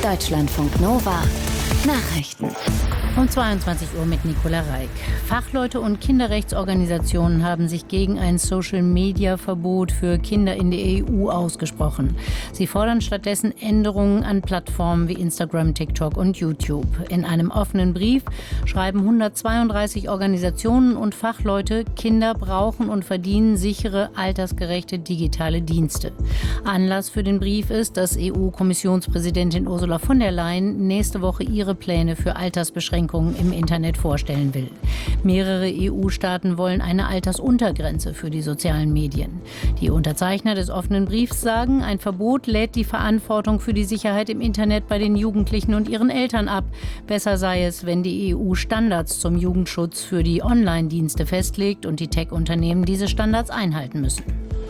Deutschlandfunk Nova Nachrichten. Um 22 Uhr mit Nicola Reik. Fachleute und Kinderrechtsorganisationen haben sich gegen ein Social-Media-Verbot für Kinder in der EU ausgesprochen. Sie fordern stattdessen Änderungen an Plattformen wie Instagram, TikTok und YouTube. In einem offenen Brief schreiben 132 Organisationen und Fachleute, Kinder brauchen und verdienen sichere, altersgerechte digitale Dienste. Anlass für den Brief ist, dass EU-Kommissionspräsidentin Ursula von der Leyen nächste Woche ihre Pläne für Altersbeschränkungen im Internet vorstellen will. Mehrere EU-Staaten wollen eine Altersuntergrenze für die sozialen Medien. Die Unterzeichner des offenen Briefs sagen, ein Verbot lädt die Verantwortung für die Sicherheit im Internet bei den Jugendlichen und ihren Eltern ab. Besser sei es, wenn die EU Standards zum Jugendschutz für die Online-Dienste festlegt und die Tech-Unternehmen diese Standards einhalten müssen.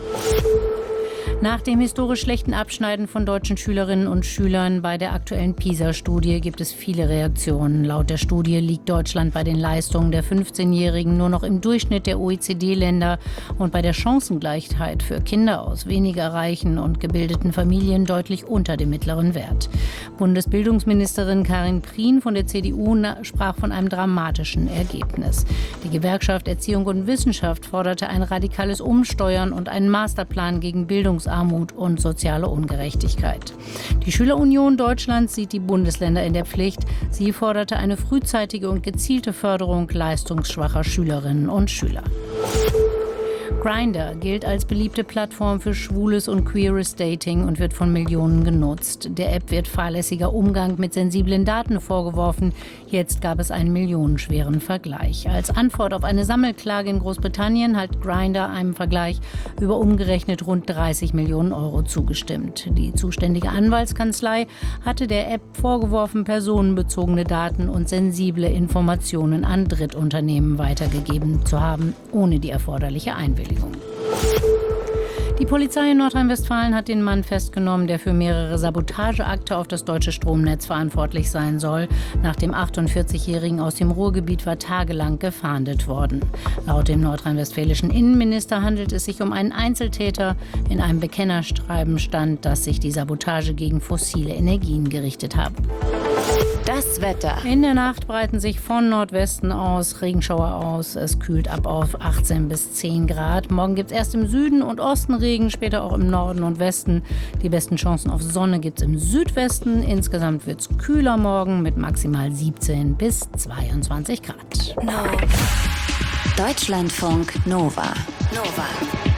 Nach dem historisch schlechten Abschneiden von deutschen Schülerinnen und Schülern bei der aktuellen PISA-Studie gibt es viele Reaktionen. Laut der Studie liegt Deutschland bei den Leistungen der 15-Jährigen nur noch im Durchschnitt der OECD-Länder und bei der Chancengleichheit für Kinder aus weniger reichen und gebildeten Familien deutlich unter dem mittleren Wert. Bundesbildungsministerin Karin Prien von der CDU sprach von einem dramatischen Ergebnis. Die Gewerkschaft Erziehung und Wissenschaft forderte ein radikales Umsteuern und einen Masterplan gegen Bildungsarmut und soziale Ungerechtigkeit. Die Schülerunion Deutschlands sieht die Bundesländer in der Pflicht. Sie forderte eine frühzeitige und gezielte Förderung leistungsschwacher Schülerinnen und Schüler. Grindr gilt als beliebte Plattform für schwules und queeres Dating und wird von Millionen genutzt. Der App wird fahrlässiger Umgang mit sensiblen Daten vorgeworfen. Jetzt gab es einen millionenschweren Vergleich. Als Antwort auf eine Sammelklage in Großbritannien hat Grindr einem Vergleich über umgerechnet rund 30 Millionen Euro zugestimmt. Die zuständige Anwaltskanzlei hatte der App vorgeworfen, personenbezogene Daten und sensible Informationen an Drittunternehmen weitergegeben zu haben, ohne die erforderliche Einwilligung. Die Polizei in Nordrhein-Westfalen hat den Mann festgenommen, der für mehrere Sabotageakte auf das deutsche Stromnetz verantwortlich sein soll. Nach dem 48-Jährigen aus dem Ruhrgebiet war tagelang gefahndet worden. Laut dem nordrhein-westfälischen Innenminister handelt es sich um einen Einzeltäter. In einem Bekennerschreiben stand, dass sich die Sabotage gegen fossile Energien gerichtet habe. Das Wetter. In der Nacht breiten sich von Nordwesten aus Regenschauer aus. Es kühlt ab auf 18 bis 10 Grad. Morgen gibt es erst im Süden und Osten Regen, später auch im Norden und Westen. Die besten Chancen auf Sonne gibt es im Südwesten. Insgesamt wird es kühler morgen mit maximal 17 bis 22 Grad. Deutschlandfunk Nova.